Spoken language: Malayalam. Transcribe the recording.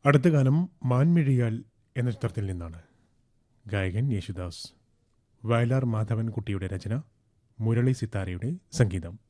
അടുത്ത ഗാനം മാൻമിഴിയാൽ എന്ന ചിത്രത്തിൽ നിന്നാണ്. ഗായകൻ യേശുദാസ്. വയലാർ മാധവൻ കുട്ടിയുടെ രചന, മുരളി സിത്താരയുടെ സംഗീതം.